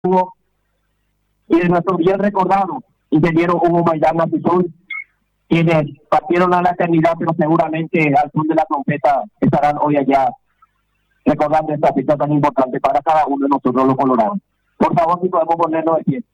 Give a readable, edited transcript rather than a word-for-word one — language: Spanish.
Hugo y de nuestro bien recordado ingeniero Hugo Maidana Azul, quienes partieron a la eternidad, pero seguramente al son de la trompeta estarán hoy allá recordando esta fecha tan importante para cada uno de nosotros los colorados. Por favor, si podemos ponernos de pie.